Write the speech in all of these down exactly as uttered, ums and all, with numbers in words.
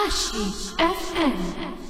Ashi F M.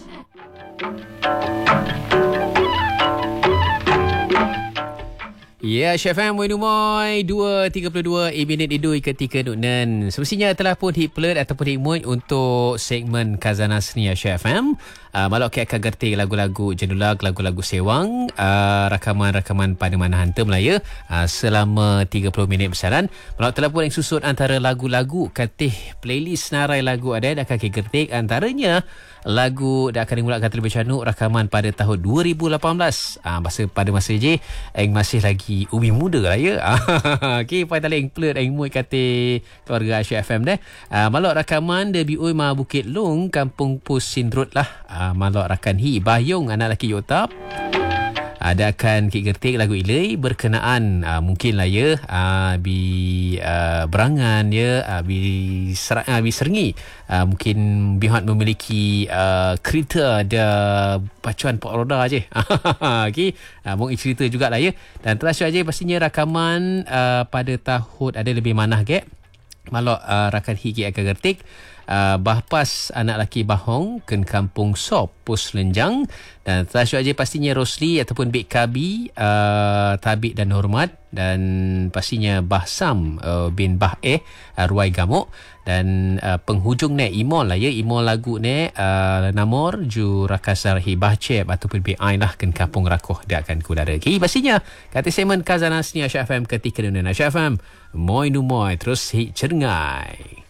Ya, Chef M, Moin Umoy, dua tiga puluh dua e minit idui ketika Nuknan. Semestinya telah pun hit play ataupun hit mood untuk segmen Khazanah Seni Chef M. Uh, Malak ke akan gerti lagu-lagu jendulag, lagu-lagu sewang, uh, rakaman-rakaman pada mana hantar Melaya uh, selama tiga puluh minit bersalan. Malak telah pun yang susut antara lagu-lagu katih playlist narai lagu ada dah kaki gertik, antaranya lagu dah akan dimulakan terlebih canuk rakaman pada tahun dua ribu lapan belas. Ah, masa pada masa je yang masih lagi umi muda lah ya. Okey, pai tali yang plot yang mood kata keluarga Asyik F M dah. Ah, malak rakaman debut oi ma Bukit Long, Kampung Pus Sindrut lah. Ah, malak rakan hi Bahyong anak lelaki Yotap. Ada akan kik gertik lagu ilai berkenaan uh, mungkin lah ya uh, bi uh, berangan ya uh, bi ser- uh, bi serengi uh, mungkin bihat memiliki uh, kereta ada pacuan pok roda je. Okey, uh, mungkin cerita jugalah ya, dan terasa aja pastinya rakaman uh, pada tahun ada lebih manah ke malak uh, rakan hiki akan gertik Uh, bahpas anak laki Bahong ken Kampung Sop Pus Lenjang, dan terasa aja pastinya Rosli ataupun Bik Kabi uh, Tabik dan Hormat, dan pastinya Bahsam uh, bin Bah Eh uh, Ruai Gamuk, dan uh, penghujung ne Imol lah ya, Imol lagu ne uh, Namor Ju Rakasar Hibah Cep ataupun B I lah ken Kampung Rakoh dia akan kudara. Okay, pastinya kata segmen Khazanah Seni Asyik F M ketika Nuknan Asyik F M Moin Umoy terus hit cengai.